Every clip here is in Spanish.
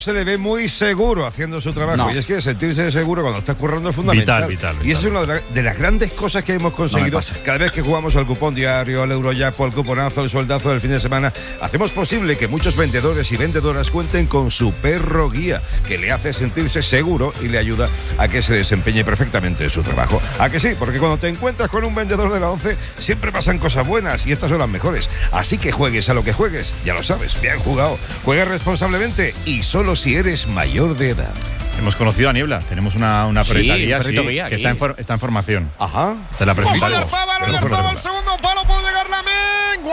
Se le ve muy seguro haciendo su trabajo, y es que sentirse seguro cuando estás currando es fundamental. Vital. Y esa es una de las grandes cosas que hemos conseguido cada vez que jugamos al cupón diario, al Eurojackpot, al cuponazo, al sueldazo del fin de semana. Hacemos posible que muchos vendedores y vendedoras cuenten con su perro guía, que le hace sentirse seguro y le ayuda a que se desempeñe perfectamente en su trabajo. ¿A que sí? Porque cuando te encuentras con un vendedor de la 11 siempre pasan cosas buenas y estas son las mejores. Así que juegues a lo que juegues, ya lo sabes, bien jugado. Juega responsablemente y solo si eres mayor de edad. Hemos conocido a Niebla, tenemos una perrita guía, guía que está en formación. Ajá. Te la presento. Oyarzabal, el segundo palo, puede llegar Lamine.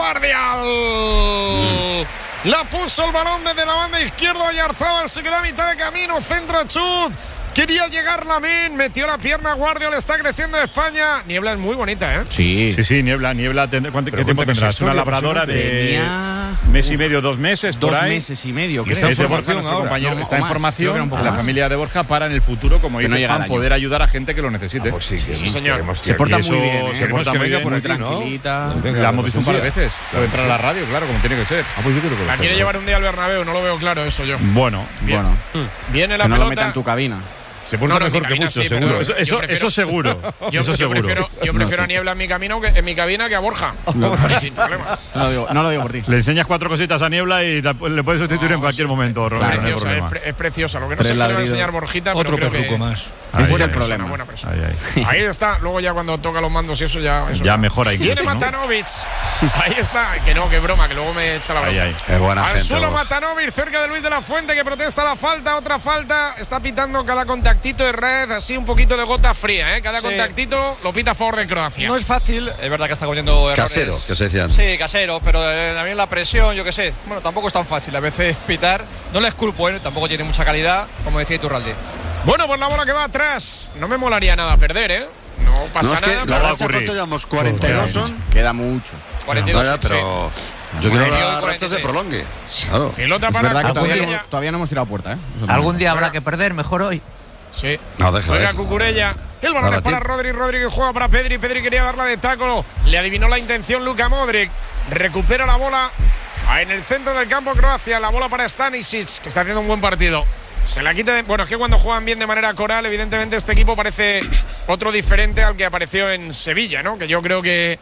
Guardial. La puso el balón desde la banda izquierda. Oyarzabal se queda a mitad de camino. Centro chut. Quería llegar Lamine, metió la pierna Guardiola, está creciendo España. Niebla es muy bonita, ¿eh? Sí, Niebla. ¿Qué tiempo tendrás? Una labradora de mes y medio, 2 meses, por ahí. 2 meses y medio, creo. Está en formación, está en formación de la familia de Borja para en el futuro, como dices, para poder ayudar a gente que lo necesite. Pues sí, señor. Se porta muy bien, se porta muy bien, muy tranquilita. La hemos visto un par de veces. Puede entrar a la radio, claro, como tiene que ser. La quiere llevar un día al Bernabéu, no lo veo claro eso yo. Bueno. Viene la pelota. Que no lo meta en tu cabina. Se porta mejor que mucho, seguro. Eso seguro. Yo prefiero a Niebla en mi cabina que a Borja. Sin problema. No lo digo por ti. Le enseñas 4 cositas a Niebla y le puedes sustituir en cualquier momento, Romero. Es preciosa. Lo que no sé qué le va a enseñar Borjita, pero creo que más. Ese es el problema. Buena persona. Ahí está. Luego ya cuando toca los mandos y eso ya mejora. Viene Matanovic. Ahí está. Que broma, que luego me echa la broma. Es buena Al gente. suelo Matanovic, cerca de Luis de la Fuente, que protesta la falta. Otra falta. Está pitando cada contactito de red, así un poquito de gota fría, ¿eh? Cada contactito lo pita a favor de Croacia. No es fácil, es verdad que está cometiendo errores. Casero, que se decían. Sí, casero, pero también la presión, yo qué sé. Bueno, tampoco es tan fácil a veces pitar. No le esculpo, tampoco tiene mucha calidad, como decía Iturralde. Bueno, pues la bola que va atrás. No me molaría nada perder, ¿eh? No pasa nada. La racha, ¿cuánto llevamos? 42 son. Queda mucho. 42, vaya, pero yo quiero que la racha se prolongue. Claro. Pelota para todavía no hemos tirado puerta, ¿eh? Algún día habrá que perder, mejor hoy. Sí. No, deja. Juega Cucurella. El balón es para Rodri. Rodri que juega para Pedri. Pedri quería darla de taco. Le adivinó la intención Luka Modric. Recupera la bola en el centro del campo Croacia. La bola para Stanisic, que está haciendo un buen partido. Se la quita. Bueno, es que cuando juegan bien de manera coral, evidentemente este equipo parece otro diferente al que apareció en Sevilla, ¿no? Que yo creo que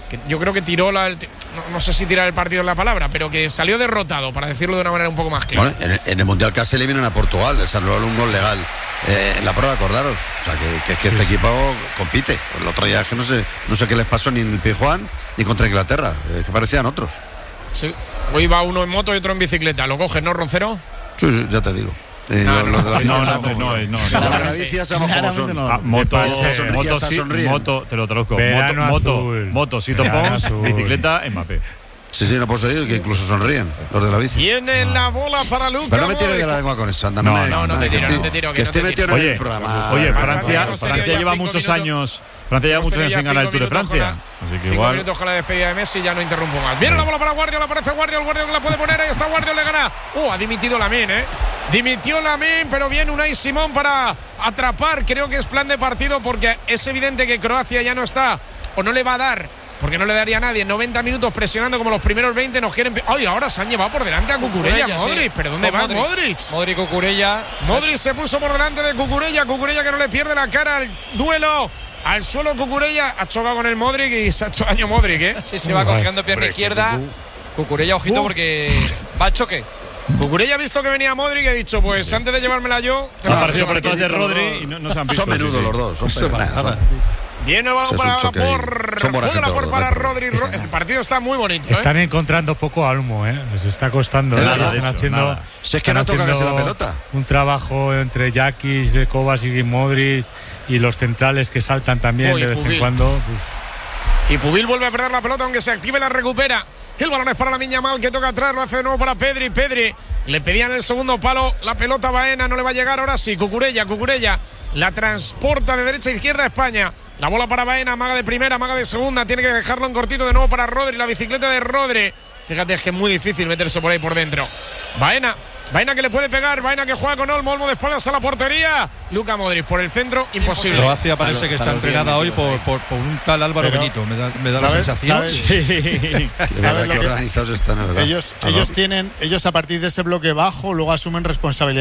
tiró no sé si tirar el partido es la palabra, pero que salió derrotado, para decirlo de una manera un poco más clara. Bueno, en el Mundial casi eliminan a Portugal, les anularon un gol legal en la prueba, acordaros. O sea, que este equipo compite. El otro día que no sé qué les pasó ni en el Pijuán ni contra Inglaterra, que parecían otros. Sí. Hoy va uno en moto y otro en bicicleta. ¿Lo coges, no, Roncero? Sí, ya te digo. No. Moto, te lo traduzco. Moto, Sito Pons, bicicleta, Mbappé. Sí, no puedo decir que incluso sonríen los de la bici. Tiene la bola para Luka. Pero no me tires de la lengua con eso, anda. No te tiro. Que esté metido en el programa. Oye, Francia lleva muchos años. Francia lleva muchos años sin ganar el Tour de Francia. Así que 5 minutos con la despedida de Messi, ya no interrumpo más. Viene la bola para Guardiola, aparece Guardiola que la puede poner, ahí está Guardiola, le gana. Ha dimitido Lamine, Dimitió Lamine, pero viene Unai Simón para atrapar. Creo que es plan de partido porque es evidente que Croacia ya no está, o no le va a dar, porque no le daría a nadie. 90 minutos presionando como los primeros 20 nos quieren. ¡Ay! Ahora se han llevado por delante a Cucurella, Modric. Sí. ¿Pero dónde va Modric? Modric, Cucurella. Modric se puso por delante de Cucurella. Cucurella que no le pierde la cara al duelo. Al suelo Cucurella. Ha chocado con el Modric y se ha hecho daño Modric, ¿eh? Sí, se va cogiendo pierna izquierda. Cucurella, ojito, porque va al choque. Cucurella ha visto que venía Modric y ha dicho, pues antes de llevármela yo. Ha aparecido por detrás de Rodri y no se han visto. Son menudos los dos. Viene el balón para Rodri. El partido está muy bonito. Están encontrando poco almo, les está costando. Están haciendo. Si es que no toca casi la pelota. Un trabajo entre Jakic, Kovacic y Modric y los centrales que saltan también de vez en cuando. Pues. Y Pubil vuelve a perder la pelota, aunque se active la recupera. El balón es para Lamine Yamal, que toca atrás, lo hace de nuevo para Pedri. Pedri le pedían el segundo palo, la pelota a Baena, no le va a llegar, ahora sí. Cucurella la transporta de derecha a izquierda a España. La bola para Baena, amaga de primera, amaga de segunda, tiene que dejarlo en cortito de nuevo para Rodri, la bicicleta de Rodri. Fíjate, es que es muy difícil meterse por ahí por dentro. Baena Vaina que le puede pegar, Vaina que juega con Olmo de espaldas a la portería. Luka Modric por el centro, imposible. Croacia parece que está entrenada hoy por un tal Álvaro Benito, me da la sensación. ¿Sabes qué organizados están, verdad? Ellos a partir de ese bloque bajo luego asumen responsabilidad.